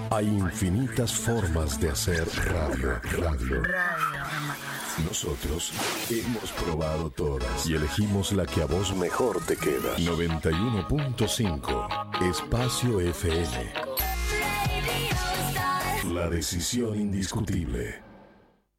Hay infinitas formas de hacer radio. Nosotros hemos probado todas y elegimos la que a vos mejor te queda. 91.5 Espacio FM. La decisión indiscutible.